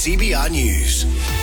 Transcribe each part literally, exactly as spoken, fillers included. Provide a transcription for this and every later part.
C B R News.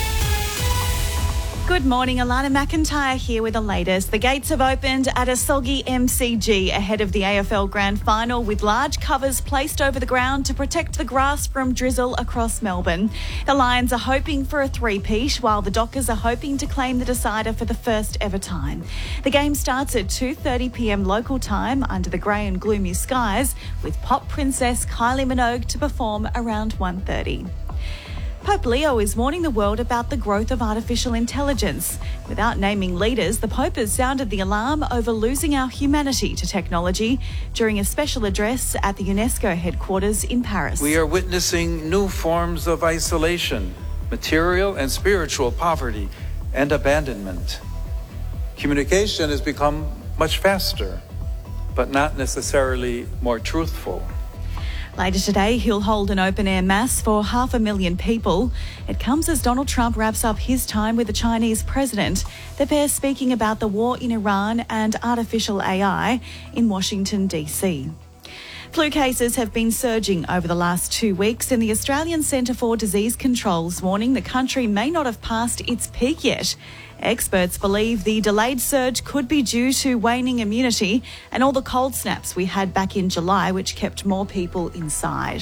Good morning, Alana McIntyre here with the latest. The gates have opened at a soggy M C G ahead of the A F L Grand Final, with large covers placed over the ground to protect the grass from drizzle across Melbourne. The Lions are hoping for a three-peat, while the Dockers are hoping to claim the decider for the first ever time. The game starts at two thirty p m local time under the grey and gloomy skies, with pop princess Kylie Minogue to perform around one thirty. Pope Leo is warning the world about the growth of artificial intelligence. Without naming leaders, the Pope has sounded the alarm over losing our humanity to technology during a special address at the UNESCO headquarters in Paris. We are witnessing new forms of isolation, material and spiritual poverty, and abandonment. Communication has become much faster, but not necessarily more truthful. Later today, he'll hold an open-air mass for half a million people. It comes as Donald Trump wraps up his time with the Chinese president. The pair speaking about the war in Iran and artificial A I in Washington, D C. Flu cases have been surging over the last two weeks, and the Australian Centre for Disease Control's warning the country may not have passed its peak yet. Experts believe the delayed surge could be due to waning immunity and all the cold snaps we had back in July, which kept more people inside.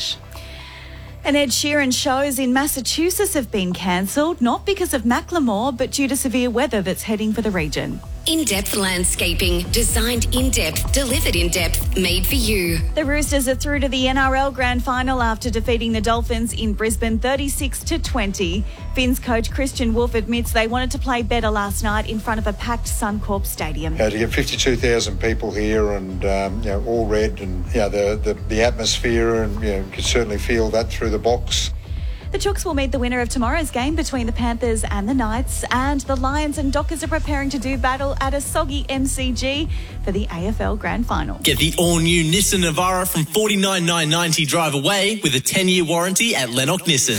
And Ed Sheeran shows in Massachusetts have been cancelled, not because of Macklemore, but due to severe weather that's heading for the region. In-depth landscaping, designed in-depth, delivered in-depth, made for you. The Roosters are through to the N R L Grand Final after defeating the Dolphins in Brisbane thirty-six to twenty. Finns coach Christian Wolf admits they wanted to play better last night in front of a packed Suncorp Stadium. Yeah, to get fifty-two thousand people here and um, you know, all red, and yeah, you know, the, the the atmosphere, and you know, you could certainly feel that through the box. The Chooks will meet the winner of tomorrow's game between the Panthers and the Knights, and the Lions and Dockers are preparing to do battle at a soggy M C G for the A F L Grand Final. Get the all-new Nissan Navara from forty-nine thousand nine hundred ninety drive away with a ten-year warranty at Lennox Nissan.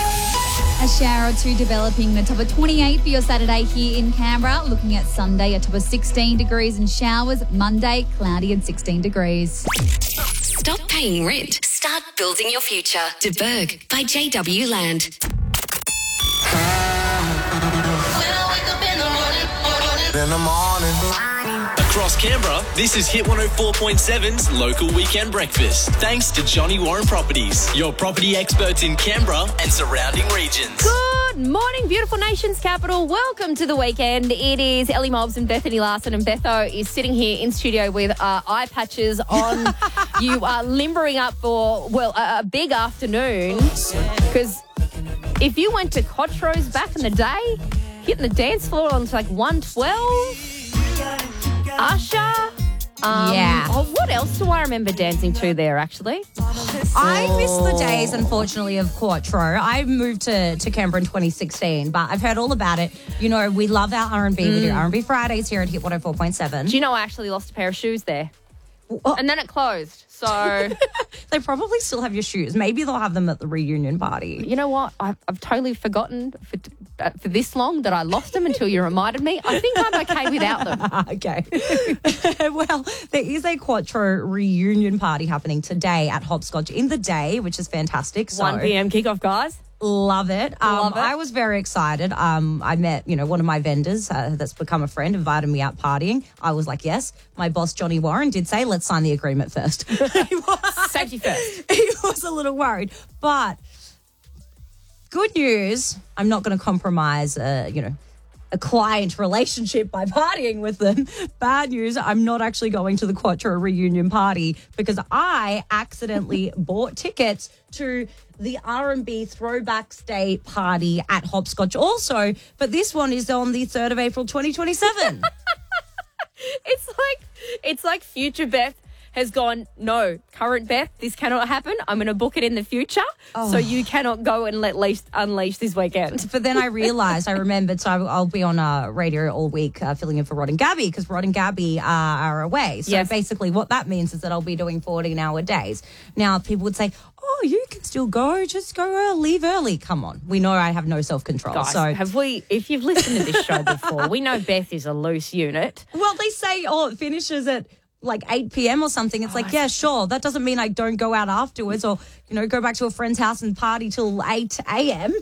A shower or two developing, the top of twenty-eight for your Saturday here in Canberra. Looking at Sunday, a top of sixteen degrees and showers. Monday, cloudy and sixteen degrees. Stop paying rent. Start building your future. De Berg by J W Land. In the morning. Across Canberra, this is Hit one oh four point seven's Local Weekend Breakfast. Thanks to Johnny Warren Properties, your property experts in Canberra and surrounding regions. Good morning, beautiful nation's capital. Welcome to the weekend. It is Ellie Mobbs and Bethany Larson, and Betho is sitting here in studio with uh, eye patches on. You are limbering up for, well, a, a big afternoon, because if you went to Cotro's back in the day, hitting the dance floor on like one twelve, Usher. Um, Yeah. Oh, what else do I remember dancing to there, actually? I miss the days, unfortunately, of Quattro. I moved to, to Canberra in twenty sixteen, but I've heard all about it. You know, we love our R and B. Mm. We do R and B Fridays here at Hit one oh four point seven. Do you know I actually lost a pair of shoes there? Oh. And then it closed, so... They probably still have your shoes. Maybe they'll have them at the reunion party. You know what? I've, I've totally forgotten for, uh, for this long that I lost them until you reminded me. I think I'm okay without them. Okay. Well, there is a Quattro reunion party happening today at Hopscotch in the day, which is fantastic. So one p.m. kickoff, guys. Love it. Um, Love it. I was very excited. Um, I met, you know, one of my vendors uh, that's become a friend, invited me out partying. I was like, yes. My boss, Johnny Warren, did say, let's sign the agreement first. He was, Safety first. He was a little worried. But good news, I'm not going to compromise, uh, you know, a client relationship by partying with them. Bad news, I'm not actually going to the Quattro reunion party because I accidentally bought tickets to the R and B Throwbacks Day party at Hopscotch also, but this one is on the third of April twenty twenty-seven. It's like it's like future Beth has gone, no, current Beth, this cannot happen. I'm going to book it in the future, Oh. so you cannot go and let least unleash this weekend. But then I realised, I remembered, so I- I'll be on uh, radio all week uh, filling in for Rod and Gabby because Rod and Gabby uh, are away. So Yes. basically what that means is that I'll be doing fourteen-hour days. Now, people would say, oh, you can still go, just go early, leave early. Come on. We know I have no self-control. Guys, so have we, if you've listened to this show before, we know Beth is a loose unit. Well, they say, oh, it finishes at like eight p.m. or something. It's like, yeah, sure. That doesn't mean I don't go out afterwards or, you know, go back to a friend's house and party till eight a.m.